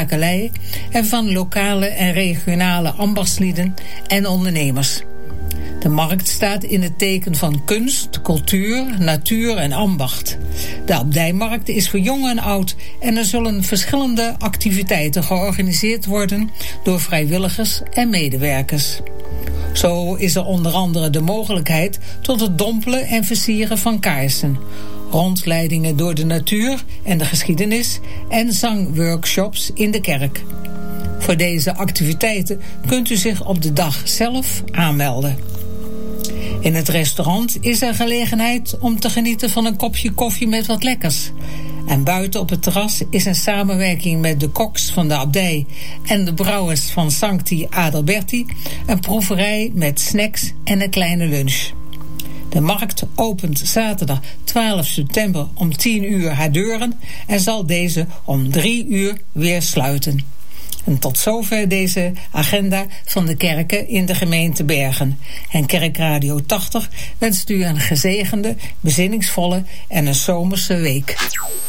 zakelij en van lokale en regionale ambachtslieden en ondernemers. De markt staat in het teken van kunst, cultuur, natuur en ambacht. De abdijmarkt is voor jong en oud en er zullen verschillende activiteiten georganiseerd worden door vrijwilligers en medewerkers. Zo is er onder andere de mogelijkheid tot het dompelen en versieren van kaarsen, rondleidingen door de natuur en de geschiedenis en zangworkshops in de kerk. Voor deze activiteiten kunt u zich op de dag zelf aanmelden. In het restaurant is er gelegenheid om te genieten van een kopje koffie met wat lekkers. En buiten op het terras is een samenwerking met de koks van de abdij en de brouwers van Sancti Adalberti een proeverij met snacks en een kleine lunch. De markt opent zaterdag 12 september om 10 uur haar deuren en zal deze om 3 uur weer sluiten. En tot zover deze agenda van de kerken in de gemeente Bergen. En Kerkradio 80 wenst u een gezegende, bezinningsvolle en een zomerse week.